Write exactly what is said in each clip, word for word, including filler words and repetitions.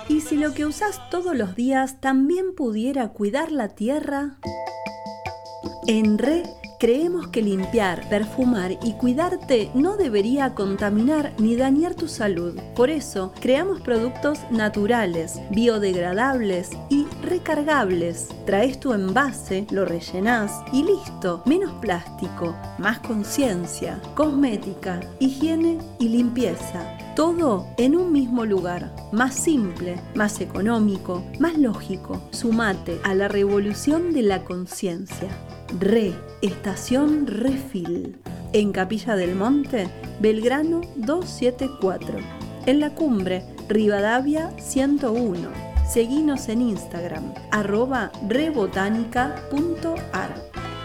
¿Y si lo que usás todos los días también pudiera cuidar la tierra? En R E creemos que limpiar, perfumar y cuidarte no debería contaminar ni dañar tu salud. Por eso, creamos productos naturales, biodegradables y recargables. Traes tu envase, lo rellenás y listo. Menos plástico, más conciencia, cosmética, higiene y limpieza. Todo en un mismo lugar. Más simple, más económico, más lógico. Sumate a la revolución de la conciencia. R E, Estación Refill. En Capilla del Monte, Belgrano doscientos setenta y cuatro. En La Cumbre, Rivadavia ciento uno. Seguinos en Instagram, arroba rebotánica punto ar.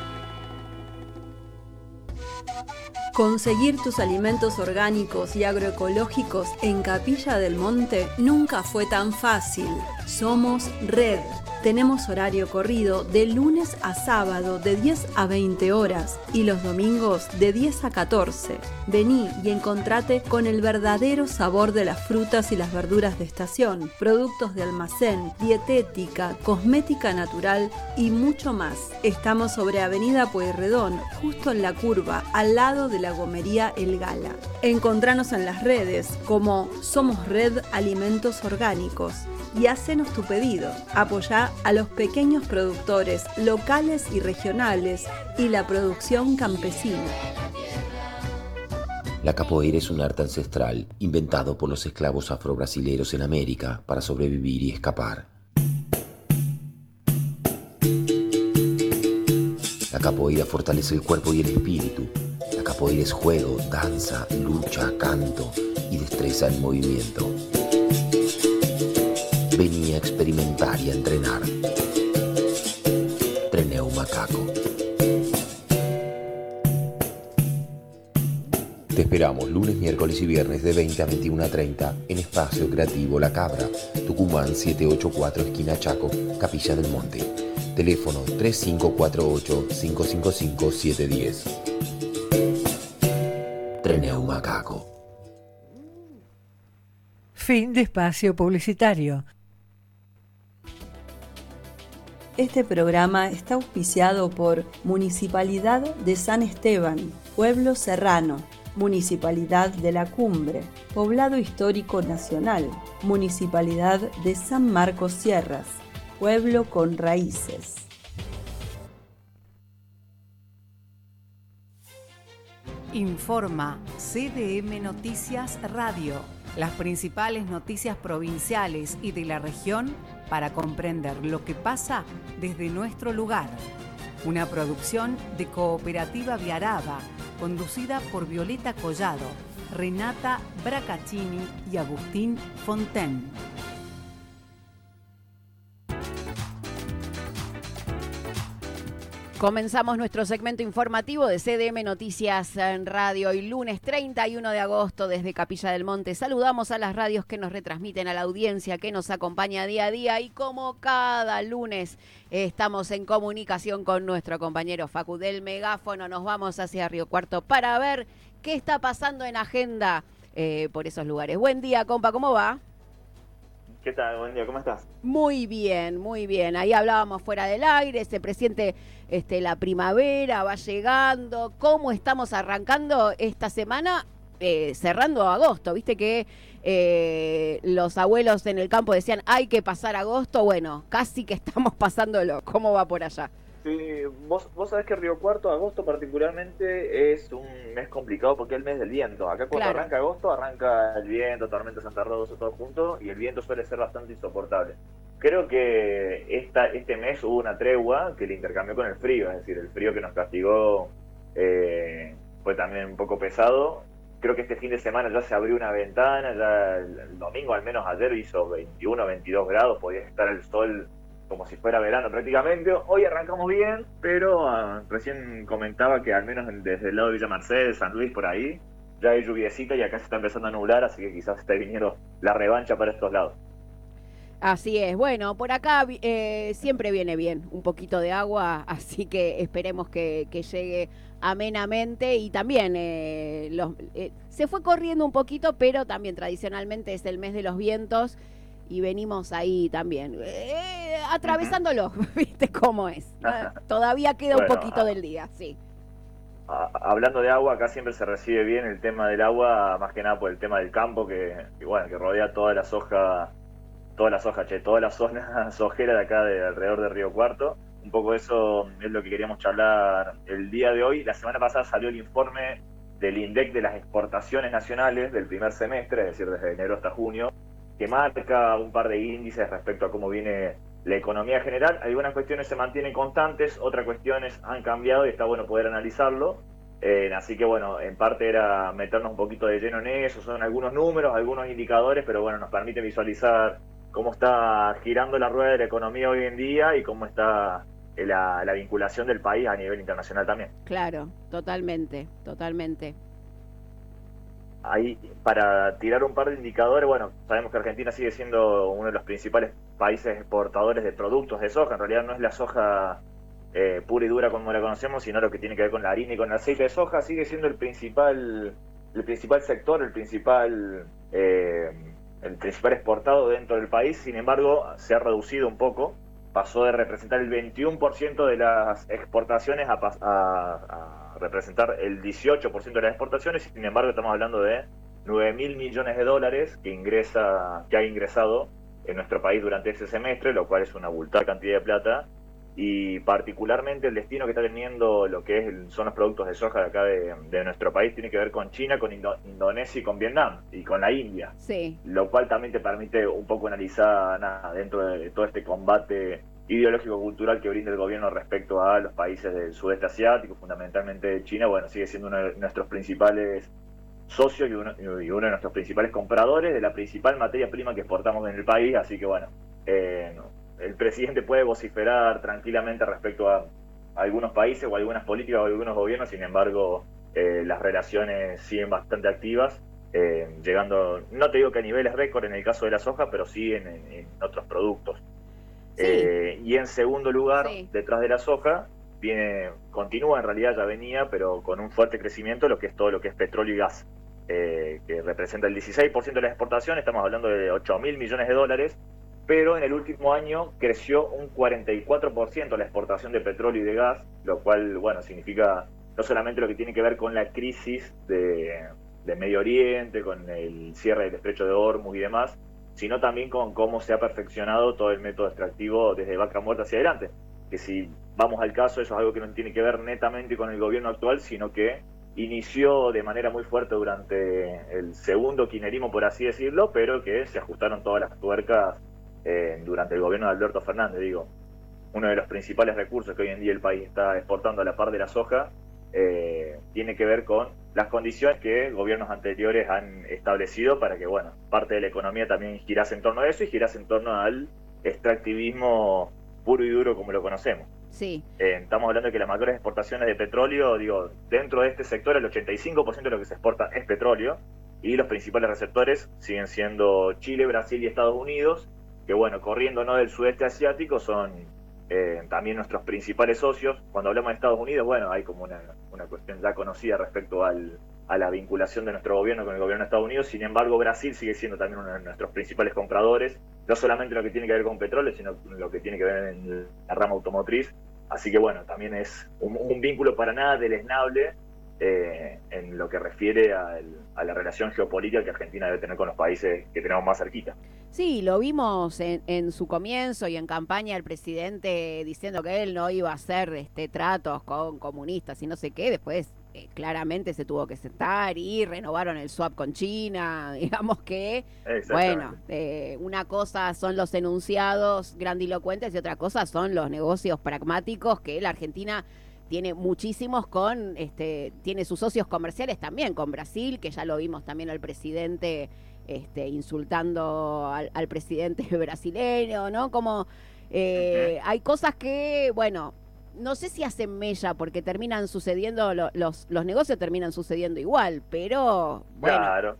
Conseguir tus alimentos orgánicos y agroecológicos en Capilla del Monte nunca fue tan fácil. Somos Red. Tenemos horario corrido de lunes a sábado de diez a veinte horas y los domingos de diez a catorce. Vení y encontrate con el verdadero sabor de las frutas y las verduras de estación, productos de almacén, dietética, cosmética natural y mucho más. Estamos sobre Avenida Pueyrredón, justo en la curva, al lado de la gomería El Gala. Encontranos en las redes como Somos Red Alimentos Orgánicos y hacenos tu pedido. Apoyá a los pequeños productores locales y regionales y la producción campesina. La capoeira es un arte ancestral inventado por los esclavos afrobrasileros en América para sobrevivir y escapar. La capoeira fortalece el cuerpo y el espíritu. La capoeira es juego, danza, lucha, canto y destreza en movimiento. Vení a experimentar y a entrenar. Treneu Macaco. Te esperamos lunes, miércoles y viernes de veinte a veintiuno a treinta en Espacio Creativo La Cabra, Tucumán setecientos ochenta y cuatro, esquina Chaco, Capilla del Monte. Teléfono tres cinco cuatro ocho, cinco cinco cinco, siete uno cero. Treneu Macaco. Fin de espacio publicitario. Este programa está auspiciado por Municipalidad de San Esteban, Pueblo Serrano, Municipalidad de La Cumbre, Poblado Histórico Nacional, Municipalidad de San Marcos Sierras, Pueblo con Raíces. Informa C D M Noticias Radio, las principales noticias provinciales y de la región para comprender lo que pasa desde nuestro lugar. Una producción de Cooperativa Viaraba, conducida por Violeta Collado, Renata Bracaccini y Agustín Fontaine. Comenzamos nuestro segmento informativo de C D M Noticias en Radio y lunes treinta y uno de agosto desde Capilla del Monte. Saludamos a las radios que nos retransmiten, a la audiencia que nos acompaña día a día y como cada lunes eh, estamos en comunicación con nuestro compañero Facu del Megáfono. Nos vamos hacia Río Cuarto para ver qué está pasando en agenda eh, por esos lugares. Buen día, compa, ¿cómo va? ¿Qué tal? Buen día, ¿cómo estás? Muy bien, muy bien. Ahí hablábamos fuera del aire, se presiente este, la primavera, va llegando. ¿Cómo estamos arrancando esta semana? Eh, cerrando agosto, viste que eh, los abuelos en el campo decían hay que pasar agosto. Bueno, casi que estamos pasándolo. ¿Cómo va por allá? Sí, vos, vos sabés que Río Cuarto, agosto particularmente, es un mes complicado porque es el mes del viento. Acá cuando Claro. arranca agosto, arranca el viento, tormenta Santa Rosa, todo junto, y el viento suele ser bastante insoportable. Creo que esta, este mes hubo una tregua que le intercambió con el frío, es decir, el frío que nos castigó eh, fue también un poco pesado. Creo que este fin de semana ya se abrió una ventana, ya el, el domingo al menos ayer hizo veintiuno, veintidós grados, podía estar el sol como si fuera verano prácticamente. Hoy arrancamos bien, pero uh, recién comentaba que al menos desde el lado de Villa Mercedes, San Luis, por ahí, ya hay lluviecita y acá se está empezando a nublar, así que quizás esté viniendo la revancha para estos lados. Así es. Bueno, por acá eh, siempre viene bien un poquito de agua, así que esperemos que, que llegue amenamente. Y también eh, los, eh, se fue corriendo un poquito, pero también tradicionalmente es el mes de los vientos. y venimos ahí también, eh, atravesándolo, ¿viste cómo es? Todavía queda bueno, un poquito a, del día, sí. A, hablando de agua, acá siempre se recibe bien el tema del agua, más que nada por el tema del campo, que, que bueno, que rodea toda la soja, toda la soja, che, toda la zona sojera de acá, de alrededor de Río Cuarto. Un poco eso es lo que queríamos charlar el día de hoy. La semana pasada salió el informe del INDEC de las exportaciones nacionales del primer semestre, es decir, desde enero hasta junio, que marca un par de índices respecto a cómo viene la economía general. Algunas cuestiones se mantienen constantes, otras cuestiones han cambiado y está bueno poder analizarlo. Eh, así que bueno, en parte era meternos un poquito de lleno en eso, son algunos números, algunos indicadores, pero bueno, nos permite visualizar cómo está girando la rueda de la economía hoy en día y cómo está la, la vinculación del país a nivel internacional también. Claro, totalmente, totalmente. Ahí, para tirar un par de indicadores, bueno, sabemos que Argentina sigue siendo uno de los principales países exportadores de productos de soja. En realidad no es la soja eh, pura y dura como la conocemos, sino lo que tiene que ver con la harina y con el aceite de soja. Sigue siendo el principal, el principal sector, el principal, eh, el principal exportado dentro del país. Sin embargo, se ha reducido un poco. Pasó de representar el veintiuno por ciento de las exportaciones a, a, a representar el dieciocho por ciento de las exportaciones, y sin embargo estamos hablando de nueve mil millones de dólares que ingresa, que ha ingresado en nuestro país durante ese semestre, lo cual es una abultada cantidad de plata, y particularmente el destino que está teniendo lo que es el, son los productos de soja de acá de, de nuestro país tiene que ver con China, con Indo, Indonesia y con Vietnam y con la India, sí. Lo cual también te permite un poco analizar nada, dentro de todo este combate ideológico-cultural que brinda el gobierno respecto a los países del sudeste asiático, fundamentalmente China. Bueno, sigue siendo uno de nuestros principales socios y uno, y uno de nuestros principales compradores de la principal materia prima que exportamos en el país, así que bueno, eh, no, el presidente puede vociferar tranquilamente respecto a, a algunos países o algunas políticas o algunos gobiernos, sin embargo eh, las relaciones siguen bastante activas, eh, llegando, no te digo que a niveles récord en el caso de la soja, pero sí en, en, en otros productos. Sí. Eh, y en segundo lugar, sí. detrás de la soja, viene, continúa, en realidad ya venía, pero con un fuerte crecimiento, lo que es todo lo que es petróleo y gas, eh, que representa el dieciséis por ciento de la exportación, estamos hablando de ocho mil millones de dólares, pero en el último año creció un cuarenta y cuatro por ciento la exportación de petróleo y de gas, lo cual, bueno, significa no solamente lo que tiene que ver con la crisis de, de Medio Oriente, con el cierre del estrecho de Hormuz y demás, sino también con cómo se ha perfeccionado todo el método extractivo desde Vaca Muerta hacia adelante. Que si vamos al caso, eso es algo que no tiene que ver netamente con el gobierno actual, sino que inició de manera muy fuerte durante el segundo kirchnerismo, por así decirlo, pero que se ajustaron todas las tuercas eh, durante el gobierno de Alberto Fernández. Digo, uno de los principales recursos que hoy en día el país está exportando a la par de la soja eh, tiene que ver con las condiciones que gobiernos anteriores han establecido para que, bueno, parte de la economía también girase en torno a eso y girase en torno al extractivismo puro y duro como lo conocemos. Sí. Eh, estamos hablando de que las mayores exportaciones de petróleo, digo, dentro de este sector el ochenta y cinco por ciento de lo que se exporta es petróleo, y los principales receptores siguen siendo Chile, Brasil y Estados Unidos, que bueno, corriendo no del sudeste asiático, son eh, también nuestros principales socios. Cuando hablamos de Estados Unidos, bueno, hay como una, una cuestión ya conocida respecto al, a la vinculación de nuestro gobierno con el gobierno de Estados Unidos. Sin embargo, Brasil sigue siendo también uno de nuestros principales compradores, no solamente lo que tiene que ver con petróleo, sino lo que tiene que ver en la rama automotriz. Así que bueno, también es un, un vínculo para nada deleznable eh, en lo que refiere al, a la relación geopolítica que Argentina debe tener con los países que tenemos más cerquita. Sí, lo vimos en, en su comienzo y en campaña el presidente diciendo que él no iba a hacer este, tratos con comunistas y no sé qué. Después eh, claramente se tuvo que sentar y renovaron el swap con China. Digamos que, bueno, eh, una cosa son los enunciados grandilocuentes y otra cosa son los negocios pragmáticos que la Argentina tiene muchísimos con, este, tiene sus socios comerciales también con Brasil, que ya lo vimos también al presidente este, insultando al, al presidente brasileño, ¿no? Como eh, uh-huh. Hay cosas que, bueno, no sé si hacen mella porque terminan sucediendo, lo, los, los negocios terminan sucediendo igual, pero bueno. Claro.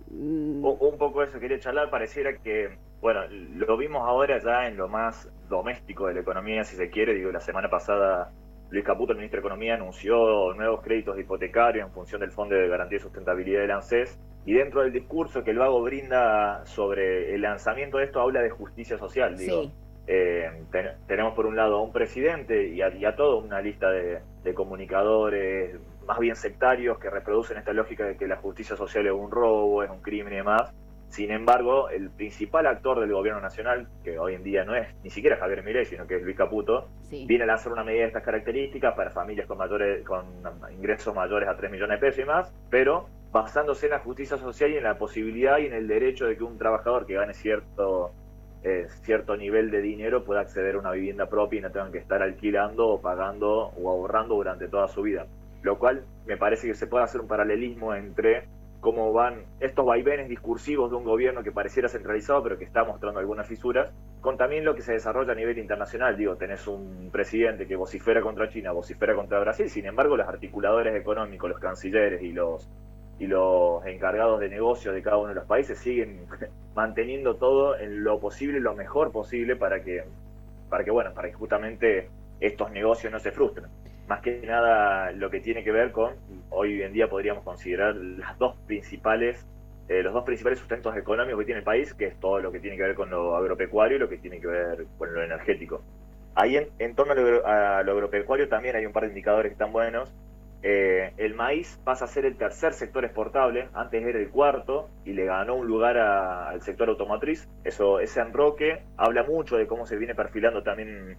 Mm. Un, un poco eso quería charlar, pareciera que, bueno, lo vimos ahora ya en lo más doméstico de la economía, si se quiere. Digo, la semana pasada Luis Caputo, el ministro de Economía, anunció nuevos créditos hipotecarios en función del Fondo de Garantía y Sustentabilidad del ANSES, Y dentro del discurso que el Vago brinda sobre el lanzamiento de esto, habla de justicia social, digo. Sí. Eh, ten, tenemos por un lado a un presidente y a, y a toda una lista de, de comunicadores más bien sectarios que reproducen esta lógica de que la justicia social es un robo, es un crimen y demás. Sin embargo, el principal actor del gobierno nacional, que hoy en día no es ni siquiera Javier Milei, sino que es Luis Caputo, Sí. viene a lanzar una medida de estas características para familias con mayores con ingresos mayores a tres millones de pesos y más, pero basándose en la justicia social y en la posibilidad y en el derecho de que un trabajador que gane cierto eh, cierto nivel de dinero pueda acceder a una vivienda propia y no tengan que estar alquilando o pagando o ahorrando durante toda su vida. Lo cual me parece que se puede hacer un paralelismo entre cómo van estos vaivenes discursivos de un gobierno que pareciera centralizado pero que está mostrando algunas fisuras, con también lo que se desarrolla a nivel internacional. Digo, tenés un presidente que vocifera contra China, vocifera contra Brasil, sin embargo los articuladores económicos, los cancilleres y los y los encargados de negocios de cada uno de los países siguen manteniendo todo en lo posible, lo mejor posible para que, para que bueno, para que justamente estos negocios no se frustren. Más que nada lo que tiene que ver con, hoy en día podríamos considerar las dos principales, eh, los dos principales sustentos económicos que tiene el país, que es todo lo que tiene que ver con lo agropecuario y lo que tiene que ver con lo energético. Ahí en, en torno a lo, a lo agropecuario también hay un par de indicadores que están buenos. Eh, el maíz pasa a ser el tercer sector exportable, antes era el cuarto y le ganó un lugar a, al sector automotriz. Eso, ese enroque habla mucho de cómo se viene perfilando también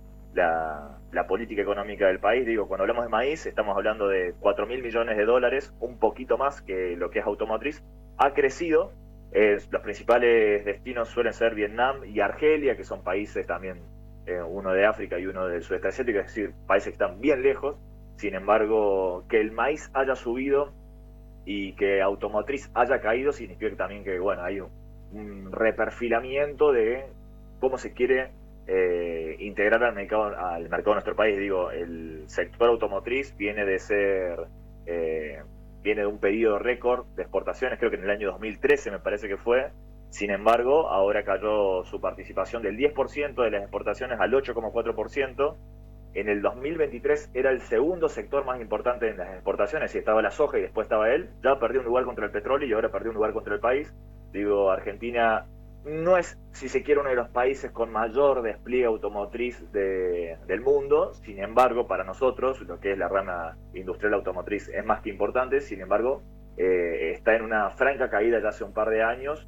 la, la política económica del país. Digo, cuando hablamos de maíz estamos hablando de cuatro mil millones de dólares, un poquito más que lo que es automotriz. Ha crecido, eh, los principales destinos suelen ser Vietnam y Argelia, que son países también, eh, uno de África y uno del sudeste asiático, es decir, países que están bien lejos. Sin embargo, que el maíz haya subido y que automotriz haya caído significa también que, bueno, hay un, un reperfilamiento de cómo se quiere eh, integrar al mercado, al mercado de nuestro país. Digo, el sector automotriz viene de ser, eh, viene de un periodo récord de exportaciones, creo que en el año dos mil trece me parece que fue. Sin embargo, ahora cayó su participación del diez por ciento de las exportaciones al ocho coma cuatro por ciento. En el dos mil veintitrés era el segundo sector más importante en las exportaciones, y estaba la soja y después estaba él. Ya perdió un lugar contra el petróleo y ahora perdió un lugar contra el país. Digo, Argentina no es, si se quiere, uno de los países con mayor despliegue automotriz de, del mundo. Sin embargo, para nosotros, lo que es la rama industrial automotriz es más que importante. Sin embargo, eh, está en una franca caída ya hace un par de años.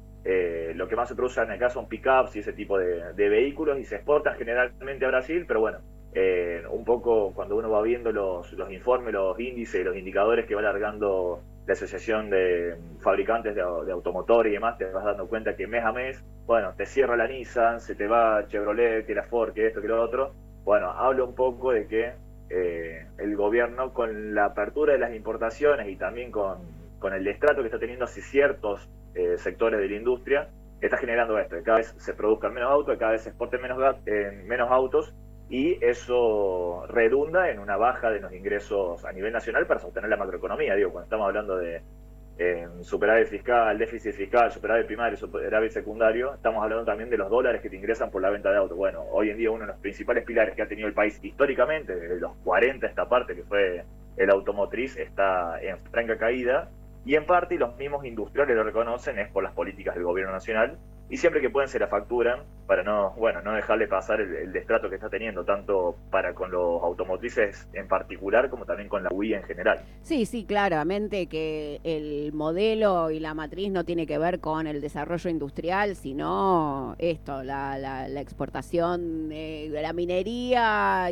Eh, lo que más se produce en acá son pick-ups y ese tipo de, de vehículos, y se exportan generalmente a Brasil, pero bueno, Eh, un poco cuando uno va viendo los, los informes, los índices, los indicadores que va largando la Asociación de Fabricantes de, de Automotores y demás, te vas dando cuenta que mes a mes, bueno, te cierra la Nissan, se te va Chevrolet, que la Ford, que esto, que lo otro. Bueno, habla un poco de que eh, el gobierno, con la apertura de las importaciones y también con, con el destrato que está teniendo hacia ciertos eh, sectores de la industria, está generando esto, que cada vez se produzcan menos autos, que cada vez se exporten menos, eh, menos autos, y eso redunda en una baja de los ingresos a nivel nacional para sostener la macroeconomía. Digo, cuando estamos hablando de eh, superávit fiscal, déficit fiscal, superávit primario, superávit secundario, estamos hablando también de los dólares que te ingresan por la venta de autos. Bueno, hoy en día uno de los principales pilares que ha tenido el país históricamente, desde los cuarenta esta parte, que fue el automotriz, está en franca caída, y en parte, y los mismos industriales lo reconocen, es por las políticas del gobierno nacional, y siempre que pueden se la facturan para no, bueno, no dejarle pasar el, el destrato que está teniendo, tanto para con los automotrices en particular como también con la U I en general. Sí, sí, claramente que el modelo y la matriz no tiene que ver con el desarrollo industrial, sino esto, la, la, la exportación de la minería